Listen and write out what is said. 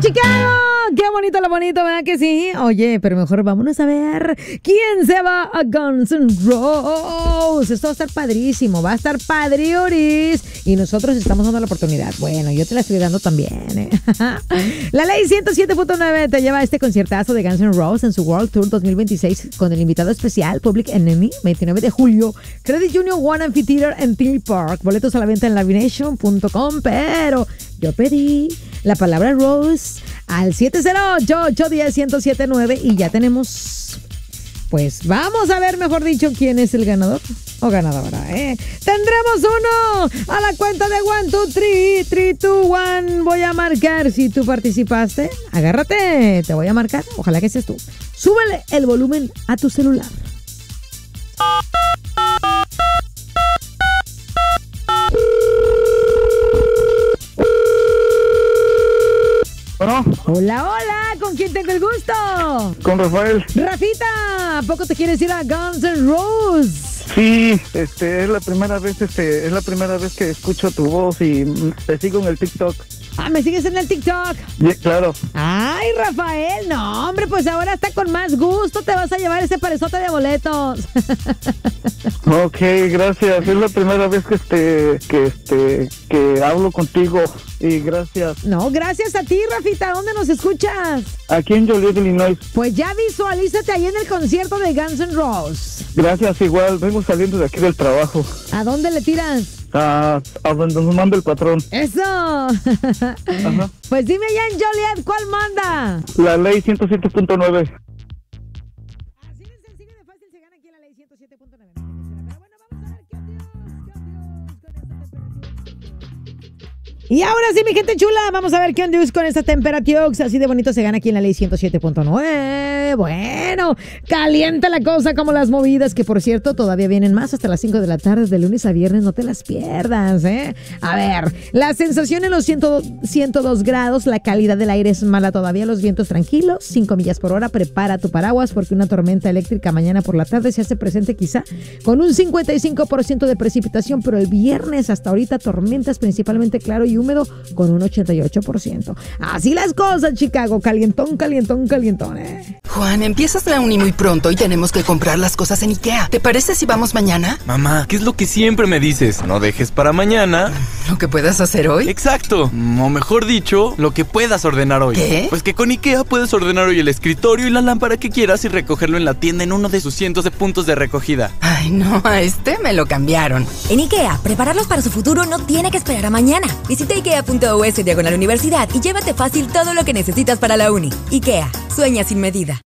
Chicago! ¡Qué bonito lo bonito, ¿verdad que sí? Oye, pero mejor vámonos a ver quién se va a Guns N' Roses. Esto va a estar padrísimo, va a estar padriuris. Y nosotros estamos dando la oportunidad. Bueno, yo te la estoy dando también, ¿eh? La Ley 107.9 te lleva a este conciertazo de Guns N' Roses en su World Tour 2026 con el invitado especial Public Enemy, 29 de julio. Credit Union One Amphitheater en Theme Park. Boletos a la venta en lavination.com, pero yo pedí la palabra Rose al 708-810-1079 y ya tenemos, pues vamos a ver, mejor dicho, quién es el ganador o ganadora, Tendremos uno a la cuenta de 1, 2, 3, 3, 2, 1. Voy a marcar. Si tú participaste, agárrate, te voy a marcar. Ojalá que seas tú. Súbele el volumen a tu celular. Bueno. Hola, hola, ¿con quién tengo el gusto? Con Rafael. Rafita, ¿a poco te quieres ir a Guns N' Roses? Sí, es la primera vez que escucho tu voz y te sigo en el TikTok. Ah, ¿me sigues en el TikTok? Sí, claro. Ay, Rafael, no, hombre, pues ahora está con más gusto, te vas a llevar ese parezote de boletos. Ok, gracias. Es la primera vez que hablo contigo y gracias. No, gracias a ti, Rafita. ¿Dónde nos escuchas? Aquí en Joliet, Illinois. Pues ya visualízate ahí en el concierto de Guns N' Roses. Gracias, igual. Vengo saliendo de aquí del trabajo. ¿A dónde le tiras? A donde nos manda el patrón. ¡Eso! Ajá. Pues dime ya en Joliet, ¿cuál manda? La Ley 107.9. Así de sencillo y de fácil se gana aquí la Ley 107.9. Pero bueno, vamos a ver qué Dios con esta temperatura. Y ahora sí, mi gente chula, vamos a ver qué onda con esta temperatura. Así de bonito se gana aquí en la Ley 107.9. Bueno, calienta la cosa como las movidas, que por cierto todavía vienen más hasta las 5 de la tarde de lunes a viernes, no te las pierdas, A ver, la sensación en los 102 grados, la calidad del aire es mala todavía, los vientos tranquilos, 5 millas por hora, prepara tu paraguas porque una tormenta eléctrica mañana por la tarde se hace presente quizá con un 55% de precipitación, pero el viernes hasta ahorita tormentas principalmente claro y húmedo con un 88%. Así las cosas, Chicago, calientón, Juan, empiezas la uni muy pronto y tenemos que comprar las cosas en IKEA. ¿Te parece si vamos mañana? Mamá, ¿qué es lo que siempre me dices? No dejes para mañana ¿Lo que puedas hacer hoy? Exacto, o mejor dicho, lo que puedas ordenar hoy. ¿Qué? Pues que con IKEA puedes ordenar hoy el escritorio y la lámpara que quieras y recogerlo en la tienda en uno de sus cientos de puntos de recogida. Ay, no, a este me lo cambiaron. En IKEA, prepararlos para su futuro no tiene que esperar a mañana. Visita ikea.us/universidad y llévate fácil todo lo que necesitas para la uni. IKEA, sueña sin medida.